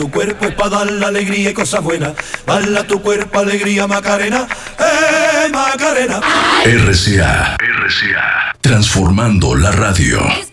Tu cuerpo es para dar la alegría y cosas buenas. Bala tu cuerpo, alegría, Macarena. Macarena. RCA. Transformando la radio.